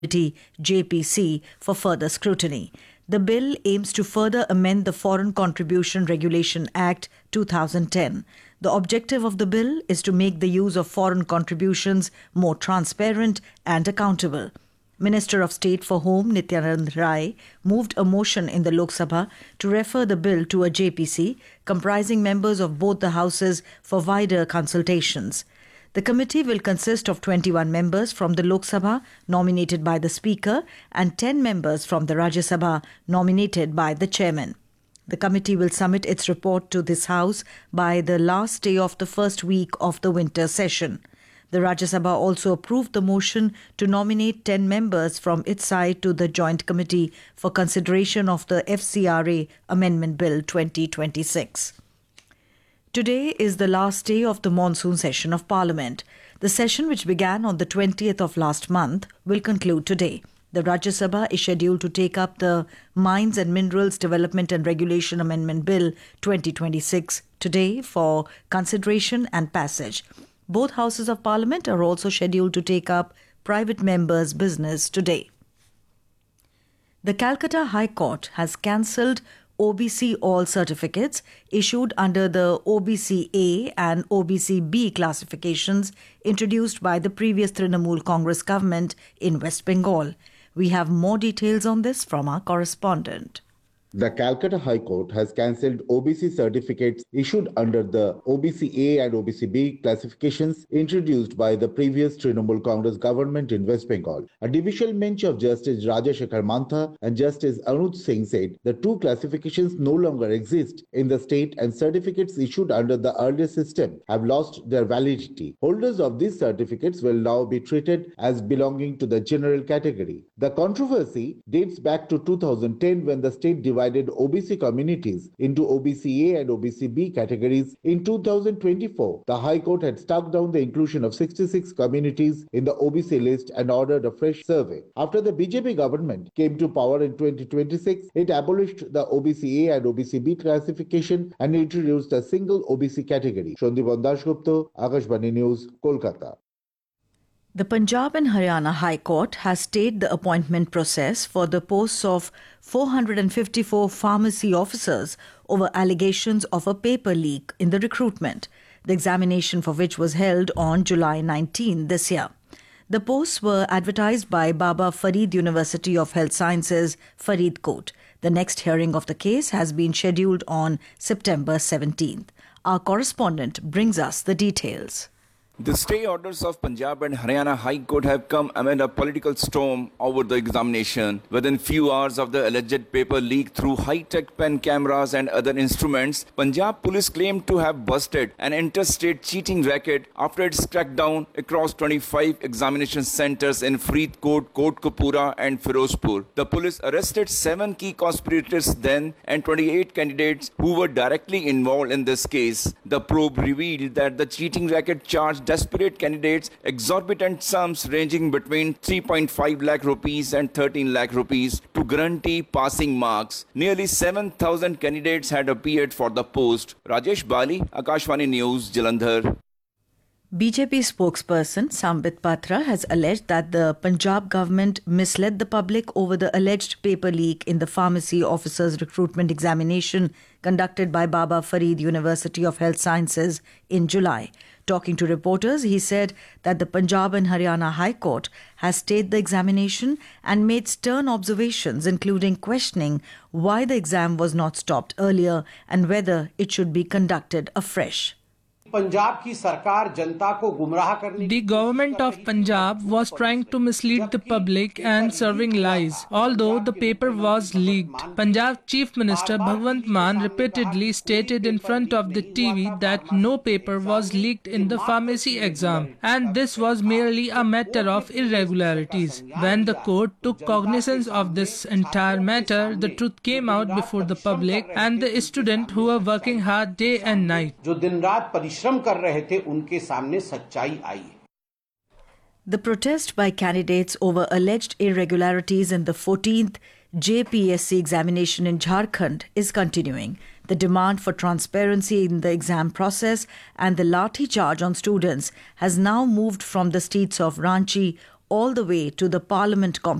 JPC for further scrutiny. The bill aims to further amend the Foreign Contribution Regulation Act 2010. The objective of the bill is to make the use of foreign contributions more transparent and accountable. Minister of State for Home Nityanand Rai moved a motion in the Lok Sabha to refer the bill to a JPC comprising members of both the houses for wider consultations. The committee will consist of 21 members from the Lok Sabha nominated by the Speaker and 10 members from the Rajya Sabha nominated by the Chairman. The committee will submit its report to this House by the last day of the first week of the winter session. The Rajya Sabha also approved the motion to nominate 10 members from its side to the Joint Committee for consideration of the FCRA Amendment Bill 2026. Today is the last day of the monsoon session of Parliament. The session, which began on the 20th of last month, will conclude today. The Rajya Sabha is scheduled to take up the Mines and Minerals Development and Regulation Amendment Bill 2026 today for consideration and passage. Both houses of Parliament are also scheduled to take up private members' business today. The Calcutta High Court has cancelled OBC All certificates issued under the OBC A and OBC B classifications introduced by the previous Trinamool Congress government in West Bengal. We have more details on this from our correspondent. The Calcutta High Court has cancelled OBC certificates issued under the OBC A and OBC B classifications introduced by the previous Trinamool Congress government in West Bengal. A divisional bench of Justice Rajasekhar Mantha and Justice Anuj Singh said the two classifications no longer exist in the state and certificates issued under the earlier system have lost their validity. Holders of these certificates will now be treated as belonging to the general category. The controversy dates back to 2010 when the state divided OBC communities into OBC A and OBC B categories. In 2024, the High Court had struck down the inclusion of 66 communities in the OBC list and ordered a fresh survey. After the BJP government came to power in 2026, it abolished the OBC A and OBC B classification and introduced a single OBC category. Shandip Dasgupta, Akashvani News, Kolkata. The Punjab and Haryana High Court has stayed the appointment process for the posts of 454 pharmacy officers over allegations of a paper leak in the recruitment, the examination for which was held on July 19 this year. The posts were advertised by Baba Farid University of Health Sciences, Faridkot. The next hearing of the case has been scheduled on September 17th. Our correspondent brings us the details. The stay orders of Punjab and Haryana High Court have come amid a political storm over the examination. Within few hours of the alleged paper leak through high-tech pen cameras and other instruments, Punjab police claimed to have busted an interstate cheating racket after its crackdown across 25 examination centers in Faridkot, Kotkapura and Firozpur. The police arrested 7 key conspirators then and 28 candidates who were directly involved in this case. The probe revealed that the cheating racket charged desperate candidates exorbitant sums ranging between 3.5 lakh rupees and 13 lakh rupees to guarantee passing marks. Nearly 7,000 candidates had appeared for the post. Rajesh Bali, Akashvani News, Jalandhar. BJP spokesperson Sambit Patra has alleged that the Punjab government misled the public over the alleged paper leak in the pharmacy officers recruitment examination conducted by Baba Farid University of Health Sciences in July. Talking to reporters, he said that the Punjab and Haryana High Court has stayed the examination and made stern observations, including questioning why the exam was not stopped earlier and whether it should be conducted afresh. The government of Punjab was trying to mislead the public and serving lies, although the paper was leaked. Punjab Chief Minister Bhagwant Mann repeatedly stated in front of the TV that no paper was leaked in the pharmacy exam, and this was merely a matter of irregularities. When the court took cognizance of this entire matter, the truth came out before the public and the students who were working hard day and night. The protest by candidates over alleged irregularities in the 14th JPSC examination in Jharkhand is continuing. The demand for transparency in the exam process and the lathi charge on students has now moved from the streets of Ranchi all the way to the Parliament complex.